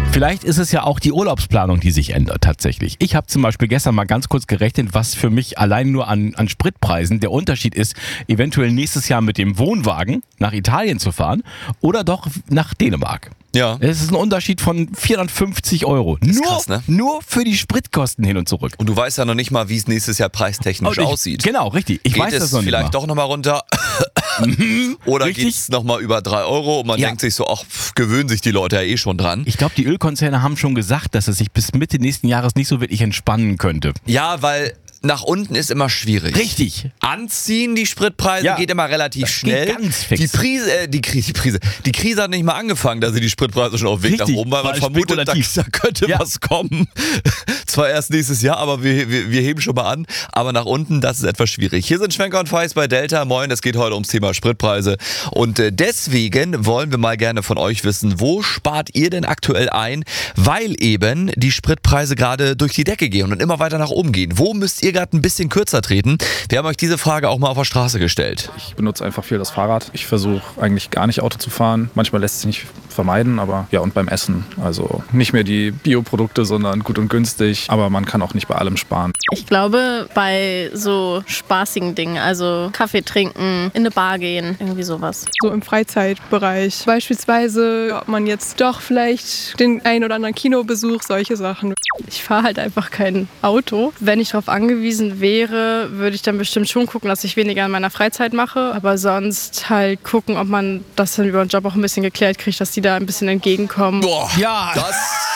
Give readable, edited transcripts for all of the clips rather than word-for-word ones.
Vielleicht ist es ja auch die Urlaubsplanung, die sich ändert tatsächlich. Ich habe zum Beispiel gestern mal ganz kurz gerechnet, was für mich allein nur an Spritpreisen der Unterschied ist, eventuell nächstes Jahr mit dem Wohnwagen nach Italien zu fahren oder doch nach Dänemark. Ja. Es ist ein Unterschied von 450 Euro. Ist krass, ne? Nur für die Spritkosten hin und zurück. Und du weißt ja noch nicht mal, wie es nächstes Jahr preistechnisch aussieht. Genau, richtig. Ich Geht weiß es das noch nicht vielleicht mal. doch nochmal runter? Oder Richtig. geht es nochmal über 3 Euro und man Ja. denkt sich so, ach, gewöhnen sich die Leute ja eh schon dran. Ich glaube, die Ölkonzerne haben schon gesagt, dass es sich bis Mitte nächsten Jahres nicht so wirklich entspannen könnte. Ja, weil nach unten ist immer schwierig. Richtig. Anziehen, die Spritpreise, Ja. geht immer relativ Das schnell. geht ganz fix. Die Krise hat nicht mal angefangen, da sind die Spritpreise schon auf dem Weg Richtig, nach oben, weil man weil vermutet, da spekulativ. könnte Ja. was kommen. Zwar erst nächstes Jahr, aber wir heben schon mal an. Aber nach unten, das ist etwas schwierig. Hier sind Schwenker und Feist bei Delta. Moin, es geht heute ums Thema Spritpreise. Und deswegen wollen wir mal gerne von euch wissen, wo spart ihr denn aktuell ein, weil eben die Spritpreise gerade durch die Decke gehen und immer weiter nach oben gehen. Wo müsst ihr gerade ein bisschen kürzer treten? Wir haben euch diese Frage auch mal auf der Straße gestellt. Ich benutze einfach viel das Fahrrad. Ich versuche eigentlich gar nicht Auto zu fahren. Manchmal lässt es sich nicht vermeiden, aber ja, und beim Essen. Also nicht mehr die Bioprodukte, sondern gut und günstig. Aber man kann auch nicht bei allem sparen. Ich glaube, bei so spaßigen Dingen, also Kaffee trinken, in eine Bar gehen, irgendwie sowas. So im Freizeitbereich. Beispielsweise, ob man jetzt doch vielleicht den ein oder anderen Kinobesuch, solche Sachen. Ich fahre halt einfach kein Auto. Wenn ich darauf angewiesen wäre, würde ich dann bestimmt schon gucken, dass ich weniger in meiner Freizeit mache. Aber sonst halt gucken, ob man das dann über den Job auch ein bisschen geklärt kriegt, dass die da ein bisschen entgegenkommen. Boah, Ja. das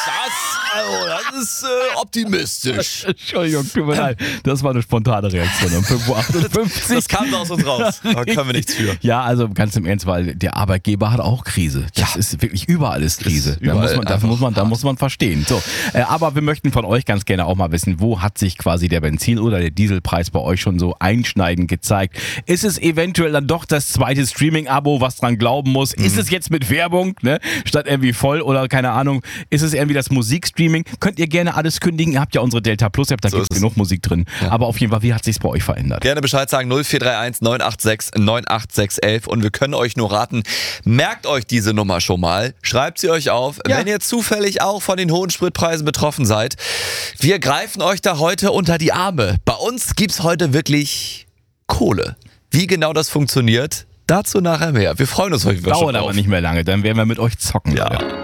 ist optimistisch. Entschuldigung, tut mir leid. Das war eine spontane Reaktion um 5.58 Uhr. Das kam aus uns raus. Da können wir nichts für. Ja, also ganz im Ernst, weil der Arbeitgeber hat auch Krise. Das ist wirklich überall ist Krise. Ist überall Da muss man verstehen. So, aber wir möchten von euch ganz gerne auch mal wissen, wo hat sich quasi der Benzin- oder der Dieselpreis bei euch schon so einschneidend gezeigt? Ist es eventuell dann doch das zweite Streaming-Abo, was dran glauben muss? Ist es jetzt mit Werbung, ne? Statt irgendwie voll oder keine Ahnung? Ist es irgendwie das Musikstreaming? Könnt ihr gerne alles kündigen. Ihr habt ja unsere Delta Plus App, da So gibt es ist es. genug Musik drin. Aber auf jeden Fall, wie hat sich's bei euch verändert? Gerne Bescheid sagen, 0431 986 98611 und wir können euch nur raten, merkt euch diese Nummer schon mal, schreibt sie euch auf, Ja. wenn ihr zufällig auch von den hohen Spritpreisen betroffen seid. Wir greifen euch da heute unter die Arme. Bei uns gibt's heute wirklich Kohle. Wie genau das funktioniert, dazu nachher mehr. Wir freuen uns heute Dauert schon aber drauf. nicht mehr lange, dann werden wir mit euch zocken. Ja. Leute.